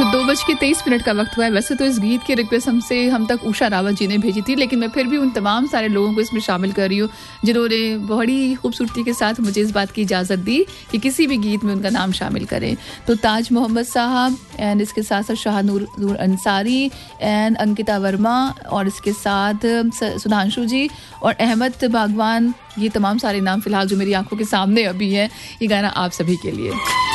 2:23 का वक्त हुआ है। वैसे तो इस गीत की रिक्वेस्ट हम तक उषा रावत जी ने भेजी थी, लेकिन मैं फिर भी उन तमाम सारे लोगों को इसमें शामिल कर रही हूँ जिन्होंने बड़ी खूबसूरती के साथ मुझे इस बात की इजाज़त दी कि किसी भी गीत में उनका नाम शामिल करें। तो ताज मोहम्मद साहब एंड इसके साथ साथ शाहनूर अंसारी एंड अंकिता वर्मा और इसके साथ सुधांशु जी और अहमद बागवान, ये तमाम सारे नाम फिलहाल जो मेरी आंखों के सामने अभी हैं। ये गाना आप सभी के लिए।